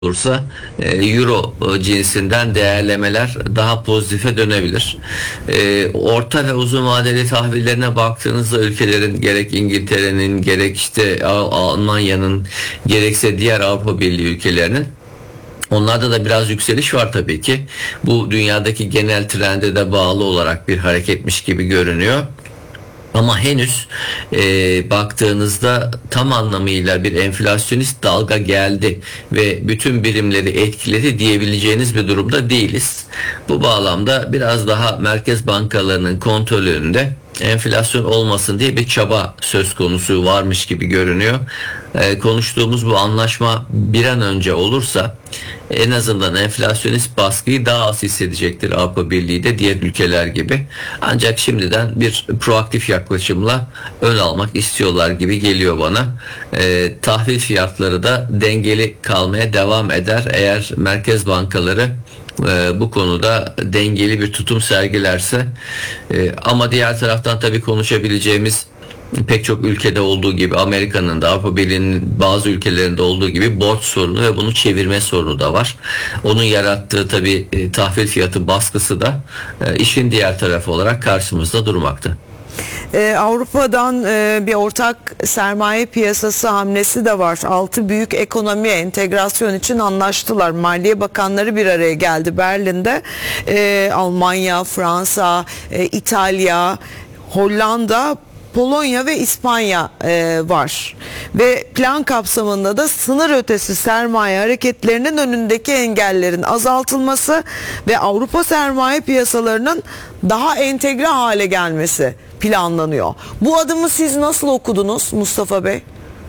olursa euro cinsinden değerlemeler daha pozitife dönebilir. Orta ve uzun vadeli tahvillerine baktığınızda ülkelerin gerek İngiltere'nin gerek işte Almanya'nın gerekse diğer Avrupa Birliği ülkelerinin onlarda da biraz yükseliş var tabii ki. Bu dünyadaki genel trende de bağlı olarak bir hareketmiş gibi görünüyor. Ama henüz baktığınızda tam anlamıyla bir enflasyonist dalga geldi ve bütün birimleri etkiledi diyebileceğiniz bir durumda değiliz. Bu bağlamda biraz daha merkez bankalarının kontrolünde enflasyon olmasın diye bir çaba söz konusu varmış gibi görünüyor. Konuştuğumuz bu anlaşma bir an önce olursa en azından enflasyonist baskıyı daha az hissedecektir Avrupa Birliği de diğer ülkeler gibi. Ancak şimdiden bir proaktif yaklaşımla ön almak istiyorlar gibi geliyor bana. Tahvil fiyatları da dengeli kalmaya devam eder eğer merkez bankaları bu konuda dengeli bir tutum sergilerse. Ama diğer taraftan tabii konuşabileceğimiz pek çok ülkede olduğu gibi Amerika'nın da Avrupa Birliği'nin bazı ülkelerinde olduğu gibi borç sorunu ve bunu çevirme sorunu da var. Onun yarattığı tabii tahvil fiyatı baskısı da işin diğer tarafı olarak karşımızda durmakta. Avrupa'dan bir ortak sermaye piyasası hamlesi de var. 6 büyük ekonomi entegrasyon için anlaştılar. Maliye Bakanları bir araya geldi Berlin'de. Almanya, Fransa, İtalya, Hollanda, Polonya ve İspanya var ve plan kapsamında da sınır ötesi sermaye hareketlerinin önündeki engellerin azaltılması ve Avrupa sermaye piyasalarının daha entegre hale gelmesi planlanıyor. Bu adımı siz nasıl okudunuz Mustafa Bey?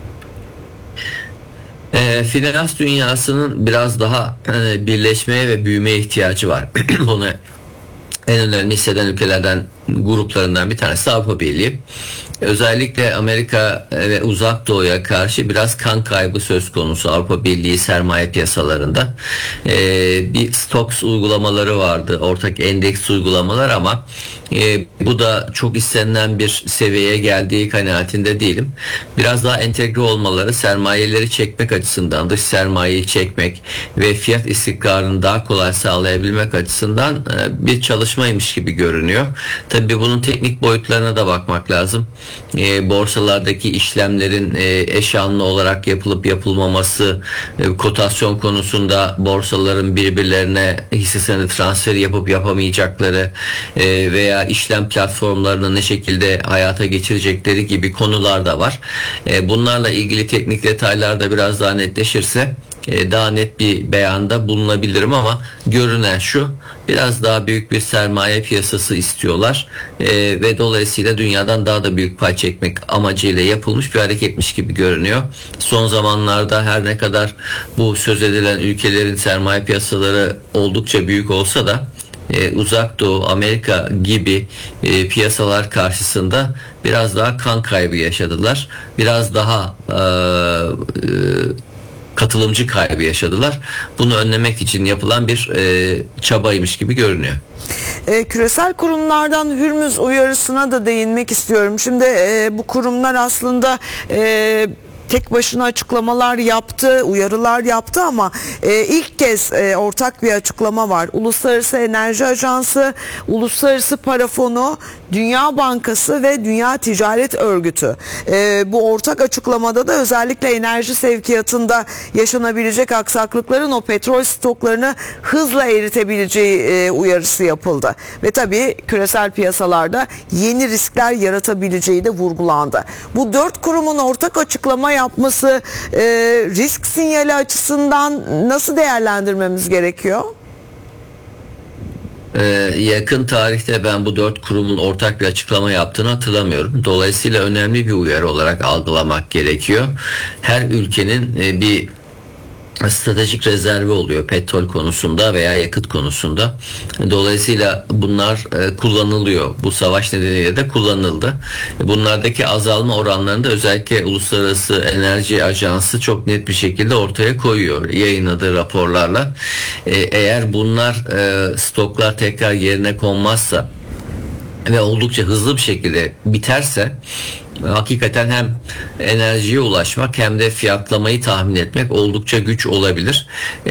Finans dünyasının biraz daha birleşmeye ve büyümeye ihtiyacı var. Bunu en önemli hisseden ülkelerden gruplarından bir tanesi Avrupa Birliği. Özellikle Amerika ve Uzak Doğu'ya karşı biraz kan kaybı söz konusu Avrupa Birliği sermaye piyasalarında. Bir Stoxx uygulamaları vardı, ortak endeks uygulamalar ama bu da çok istenilen bir seviyeye geldiği kanaatinde değilim. Biraz daha entegre olmaları sermayeleri çekmek açısından, dış sermayeyi çekmek ve fiyat istikrarını daha kolay sağlayabilmek açısından bir çalışmaymış gibi görünüyor. Tabii bunun teknik boyutlarına da bakmak lazım. Borsalardaki işlemlerin eş anlı olarak yapılıp yapılmaması, kotasyon konusunda borsaların birbirlerine hisse senedi transferi yapıp yapamayacakları veya işlem platformlarını ne şekilde hayata geçirecekleri gibi konular da var. Bunlarla ilgili teknik detaylar da biraz daha netleşirse daha net bir beyanda bulunabilirim ama görünen şu, biraz daha büyük bir sermaye piyasası istiyorlar ve dolayısıyla dünyadan daha da büyük pay çekmek amacıyla yapılmış bir hareketmiş gibi görünüyor. Son zamanlarda her ne kadar bu söz edilen ülkelerin sermaye piyasaları oldukça büyük olsa da Uzak Doğu, Amerika gibi piyasalar karşısında biraz daha kan kaybı yaşadılar. Biraz daha katılımcı kaybı yaşadılar. Bunu önlemek için yapılan bir çabaymış gibi görünüyor. Küresel kurumlardan Hürmüz uyarısına da değinmek istiyorum. Şimdi bu kurumlar aslında tek başına açıklamalar yaptı, uyarılar yaptı ama ilk kez ortak bir açıklama var. Uluslararası Enerji Ajansı, Uluslararası Para Fonu, Dünya Bankası ve Dünya Ticaret Örgütü. Bu ortak açıklamada da özellikle enerji sevkiyatında yaşanabilecek aksaklıkların o petrol stoklarını hızla eritebileceği uyarısı yapıldı. Ve tabii küresel piyasalarda yeni riskler yaratabileceği de vurgulandı. Bu 4 kurumun ortak açıklama yapması risk sinyali açısından nasıl değerlendirmemiz gerekiyor? Yakın tarihte ben bu 4 kurumun ortak bir açıklama yaptığını hatırlamıyorum. Dolayısıyla önemli bir uyarı olarak algılamak gerekiyor. Her ülkenin bir stratejik rezervi oluyor petrol konusunda veya yakıt konusunda. Dolayısıyla bunlar kullanılıyor. Bu savaş nedeniyle de kullanıldı. Bunlardaki azalma oranlarını da özellikle Uluslararası Enerji Ajansı çok net bir şekilde ortaya koyuyor yayınladığı raporlarla. Eğer bunlar stoklar tekrar yerine konmazsa ve oldukça hızlı bir şekilde biterse hakikaten hem enerjiye ulaşmak hem de fiyatlamayı tahmin etmek oldukça güç olabilir.